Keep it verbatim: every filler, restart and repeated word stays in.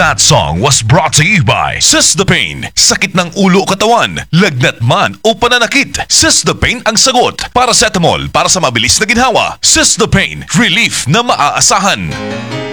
That song was brought to you by Sistapain. Sakit ng ulo o katawan, lagnat man o pananakit, Sistapain ang sagot. Paracetamol para sa mabilis na ginhawa. Sistapain, relief na maaasahan.